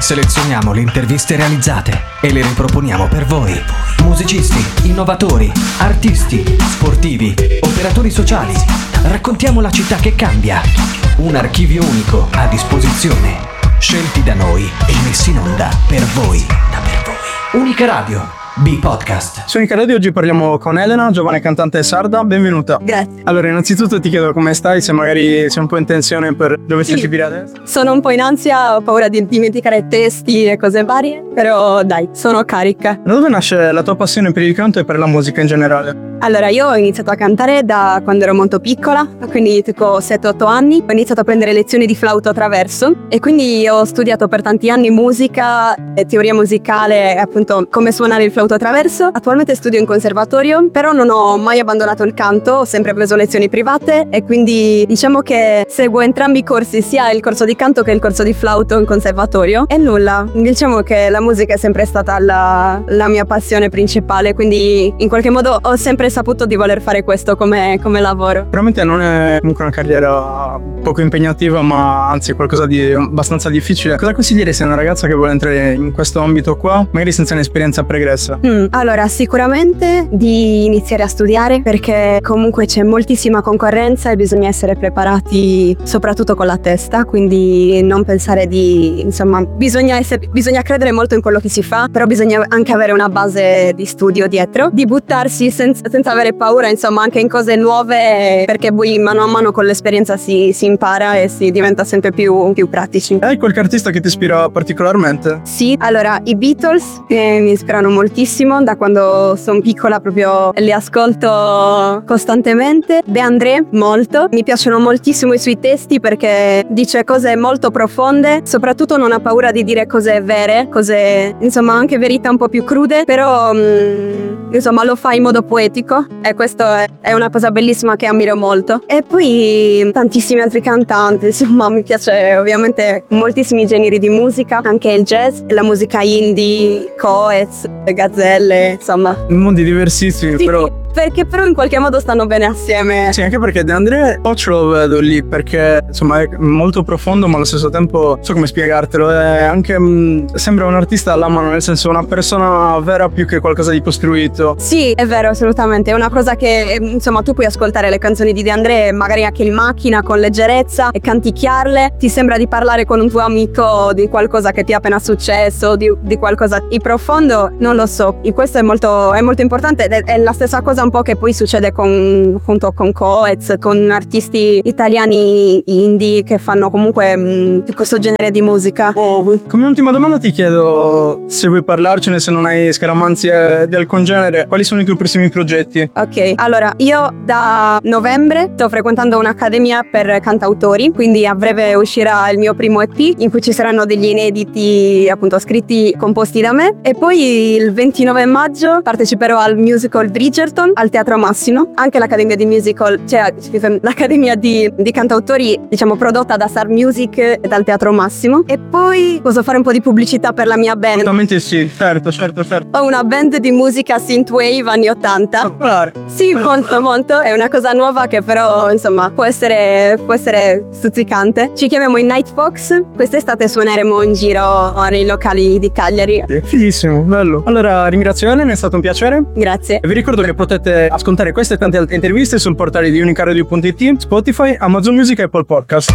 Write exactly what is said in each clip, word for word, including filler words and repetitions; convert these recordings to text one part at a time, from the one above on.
Selezioniamo le interviste realizzate e le riproponiamo per voi. Musicisti, innovatori, artisti, sportivi, operatori sociali. Raccontiamo la città che cambia. Un archivio unico a disposizione. Scelti da noi e messi in onda per voi. Da per voi. Unica Radio. B-Podcast. Su Unica Radio oggi parliamo con Elena, giovane cantante sarda, benvenuta. Grazie. Allora, innanzitutto ti chiedo come stai, se magari sei un po' in tensione per dove Sì. ti esibire adesso. Sono un po' in ansia, ho paura di dimenticare testi e cose varie, però dai, sono carica. Da dove nasce la tua passione per il canto e per la musica in generale? Allora, io ho iniziato a cantare da quando ero molto piccola, quindi tipo sette otto anni. Ho iniziato a prendere lezioni di flauto a traverso e quindi ho studiato per tanti anni musica e teoria musicale, appunto come suonare il flauto a traverso. Attualmente studio in conservatorio, però non ho mai abbandonato il canto, ho sempre preso lezioni private e quindi diciamo che seguo entrambi i corsi, sia il corso di canto che il corso di flauto in conservatorio. E nulla, diciamo che la musica è sempre stata la, la mia passione principale, quindi in qualche modo ho sempre saputo di voler fare questo come, come lavoro. Veramente non è comunque una carriera poco impegnativa, ma anzi qualcosa di abbastanza difficile. Cosa consiglieresti a una ragazza che vuole entrare in questo ambito qua, magari senza un'esperienza pregressa? Mm, allora, sicuramente di iniziare a studiare, perché comunque c'è moltissima concorrenza e bisogna essere preparati soprattutto con la testa, quindi non pensare di, insomma, bisogna, essere, bisogna credere molto in quello che si fa, però bisogna anche avere una base di studio dietro, di buttarsi senza, senza avere paura, insomma, anche in cose nuove, perché poi mano a mano con l'esperienza si, si impara e si diventa sempre più, più pratici. Hai qualche artista che ti ispira particolarmente? Sì, allora i Beatles eh, mi ispirano moltissimo, da quando sono piccola proprio li ascolto costantemente. De André molto, mi piacciono moltissimo i suoi testi perché dice cose molto profonde, soprattutto non ha paura di dire cose vere, cose insomma anche verità un po' più crude, però mh, insomma lo fa in modo poetico e questo è, è una cosa bellissima che ammiro molto. E poi tantissimi altri cantanti, insomma mi piace ovviamente moltissimi generi di musica, anche il jazz, la musica indie, Coez, Gazzelle, insomma. Mondi diversissimi, Sì, però. perché però in qualche modo stanno bene assieme. Sì, anche perché De André o ce lo vedo lì perché insomma è molto profondo, ma allo stesso tempo non so come spiegartelo, è anche mh, sembra un artista alla mano, nel senso una persona vera più che qualcosa di costruito. Sì, è vero, assolutamente. È una cosa che, insomma, tu puoi ascoltare le canzoni di De André magari anche in macchina con leggerezza e canticchiarle. Ti sembra di parlare con un tuo amico di qualcosa che ti è appena successo, di, di qualcosa di profondo, non lo so. E questo è molto, è molto importante ed è, è la stessa cosa un po' che poi succede con, appunto, con Coez, con artisti italiani indie che fanno comunque mh, questo genere di musica. Come ultima domanda ti chiedo se vuoi parlarcene, se non hai scaramanzie di alcun genere, quali sono i tuoi prossimi progetti? Ok, allora io da novembre sto frequentando un'accademia per cantautori, quindi a breve uscirà il mio primo E P in cui ci saranno degli inediti appunto scritti composti da me, e poi il ventinove maggio parteciperò al musical Bridgerton al Teatro Massimo, anche l'accademia di musical, cioè l'accademia di, di cantautori diciamo prodotta da Star Music e dal Teatro Massimo. E poi posso fare un po' di pubblicità per la mia band. Assolutamente sì, certo, certo, certo. Ho una band di musica synthwave anni ottanta. Popolare. Sì, molto molto, è una cosa nuova che però insomma può essere, può essere stuzzicante. Ci chiamiamo i Night Fox, quest'estate suoneremo in giro nei locali di Cagliari. Fighissimo, bello. Allora ringrazio Elena, è stato un piacere. Grazie. E vi ricordo che potete ascoltare queste e tante altre interviste sul portale di unicaradio punto it, Spotify, Amazon Music e Apple Podcast.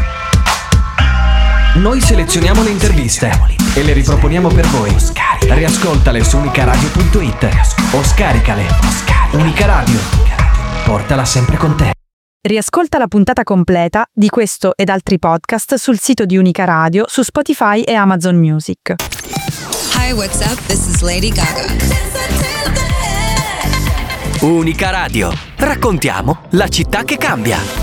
Noi selezioniamo le interviste e le riproponiamo per voi. Riascoltale su unicaradio punto it o scaricale. Unica Radio. Portala sempre con te. Riascolta la puntata completa di questo ed altri podcast sul sito di Unica Radio, su Spotify e Amazon Music. Hi, what's up? This is Lady Gaga. Unica Radio. Raccontiamo la città che cambia.